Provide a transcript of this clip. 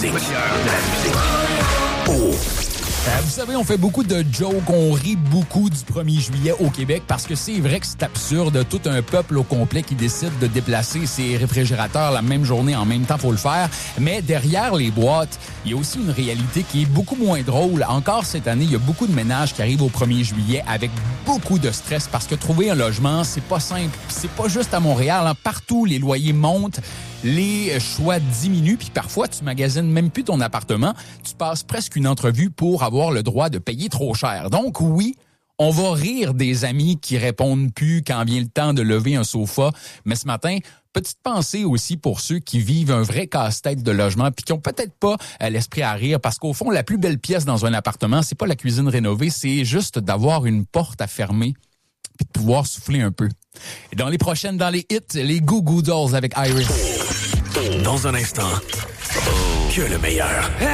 musique. De la musique. Oh. Vous savez, on fait beaucoup de jokes, on rit beaucoup du 1er juillet au Québec parce que c'est vrai que c'est absurde. Tout un peuple au complet qui décide de déplacer ses réfrigérateurs la même journée, en même temps, faut le faire. Mais derrière les boîtes, il y a aussi une réalité qui est beaucoup moins drôle. Encore cette année, il y a beaucoup de ménages qui arrivent au 1er juillet avec beaucoup de stress parce que trouver un logement, c'est pas simple. C'est pas juste à Montréal, hein. Partout, les loyers montent. Les choix diminuent, puis parfois, tu magasines même plus ton appartement. Tu passes presque une entrevue pour avoir le droit de payer trop cher. Donc oui, on va rire des amis qui répondent plus quand vient le temps de lever un sofa. Mais ce matin, petite pensée aussi pour ceux qui vivent un vrai casse-tête de logement puis qui ont peut-être pas l'esprit à rire parce qu'au fond, la plus belle pièce dans un appartement, c'est pas la cuisine rénovée, c'est juste d'avoir une porte à fermer puis de pouvoir souffler un peu. Et dans les prochaines, dans les hits, les Goo Goo Dolls avec Iris. Dans un instant, que le meilleur.